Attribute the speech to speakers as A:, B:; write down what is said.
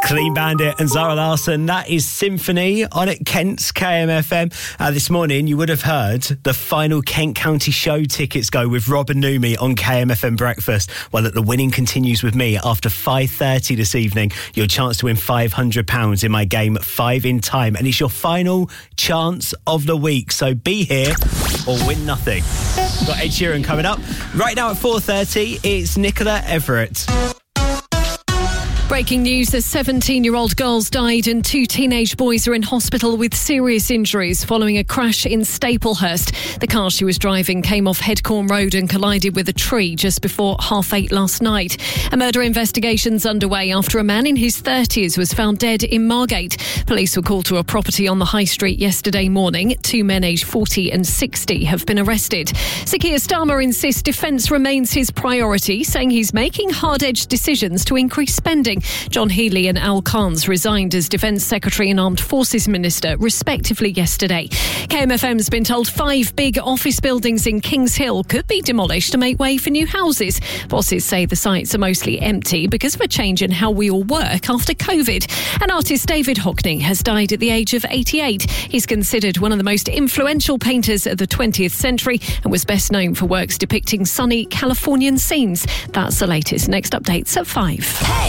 A: Clean Bandit and Zara Larsson. That is Symphony on at Kent's KMFM. This morning, you would have heard the final Kent County show tickets go with Rob and Numi on KMFM Breakfast. Well, the winning continues with me after 5:30 this evening. Your chance to win £500 in my game 5 in Time. And it's your final chance of the week. So be here or win nothing. Got Ed Sheeran coming up. Right now at 4:30, it's Nicola Everett.
B: Breaking news, a 17-year-old girl's died and 2 teenage boys are in hospital with serious injuries following a crash in Staplehurst. The car she was driving came off Headcorn Road and collided with a tree just before 8:30 last night. A murder investigation's underway after a man in his 30s was found dead in Margate. Police were called to a property on the High Street yesterday morning. 2 men aged 40 and 60 have been arrested. Sir Keir Starmer insists defence remains his priority, saying he's making hard-edged decisions to increase spending. John Healey and Al Khans resigned as Defence Secretary and Armed Forces Minister, respectively, yesterday. KMFM's been told 5 big office buildings in Kings Hill could be demolished to make way for new houses. Bosses say the sites are mostly empty because of a change in how we all work after COVID. And artist David Hockney has died at the age of 88. He's considered one of the most influential painters of the 20th century and was best known for works depicting sunny Californian scenes. That's the latest. Next updates at 5.